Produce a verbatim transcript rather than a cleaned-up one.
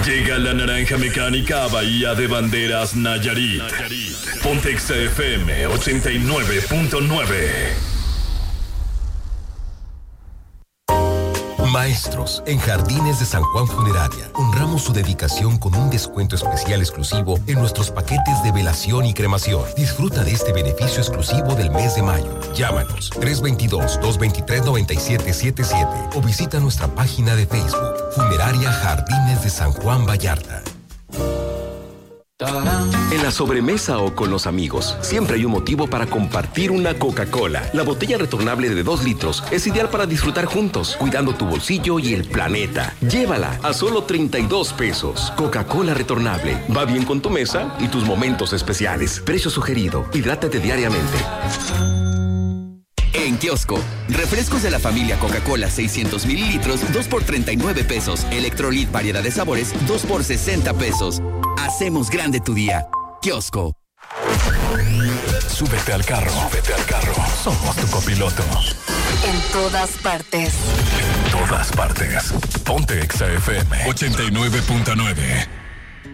Llega la naranja mecánica a Bahía de Banderas, Nayarit. Ponte Exa F M ochenta y nueve punto nueve. Maestros, en Jardines de San Juan Funeraria, honramos su dedicación con un descuento especial exclusivo en nuestros paquetes de velación y cremación. Disfruta de este beneficio exclusivo del mes de mayo. Llámanos tres dos dos, dos dos tres, nueve siete siete siete o visita nuestra página de Facebook, Funeraria Jardines de San Juan Vallarta. En la sobremesa o con los amigos, siempre hay un motivo para compartir una Coca-Cola. La botella retornable de dos litros es ideal para disfrutar juntos, cuidando tu bolsillo y el planeta. Llévala a solo treinta y dos pesos. Coca-Cola retornable. Va bien con tu mesa y tus momentos especiales. Precio sugerido. Hidrátate diariamente. En kiosco, refrescos de la familia Coca-Cola seiscientos mililitros, dos por treinta y nueve pesos. Electrolit variedad de sabores, dos por sesenta pesos. Hacemos grande tu día. Kiosco. Súbete al carro. Súbete al carro. Somos tu copiloto. En todas partes. En todas partes. Ponte Exa F M ochenta y nueve punto nueve.